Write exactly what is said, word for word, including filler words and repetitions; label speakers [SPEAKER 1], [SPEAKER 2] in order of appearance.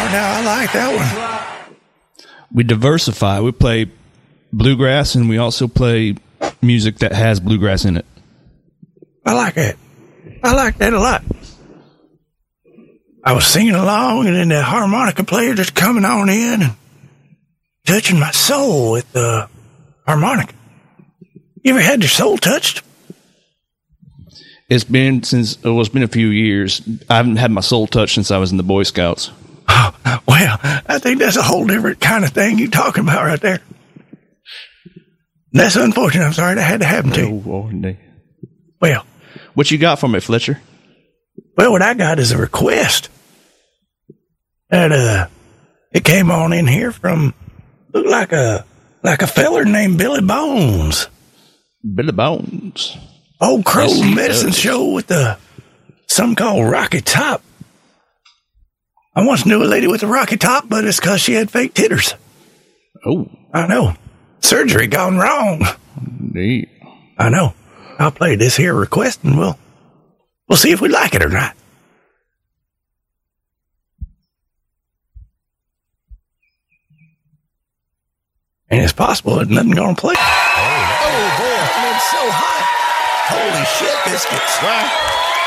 [SPEAKER 1] Oh, now I like that one.
[SPEAKER 2] We diversify. We play bluegrass, and we also play music that has bluegrass in it.
[SPEAKER 1] I like that. I like that a lot. I was singing along, and then the harmonica player just coming on in and touching my soul with the harmonica. You ever had your soul touched?
[SPEAKER 2] It's been since, well, it's been a few years. I haven't had my soul touched since I was in the Boy Scouts.
[SPEAKER 1] Oh, well, I think that's a whole different kind of thing you're talking about right there. That's unfortunate. I'm sorry that had to happen to you.
[SPEAKER 2] Oh, no.
[SPEAKER 1] Well,
[SPEAKER 2] what you got for me, Fletcher?
[SPEAKER 1] Well, what I got is a request. And, uh, it came on in here from, looked like a, like a feller named Billy Bones.
[SPEAKER 2] Billy Bones.
[SPEAKER 1] Old Crow
[SPEAKER 2] Yes,
[SPEAKER 1] Medicine
[SPEAKER 2] does.
[SPEAKER 1] Show with the, something called Rocky Top. I once knew a lady with a rocky top, but it's because she had fake titters.
[SPEAKER 2] Oh.
[SPEAKER 1] I know. Surgery gone wrong.
[SPEAKER 2] Neat.
[SPEAKER 1] I know. I'll play this here request and we'll, we'll see if we like it or not. And it's possible that nothing gonna play. Oh, oh boy, it's so hot. Holy shit, biscuits.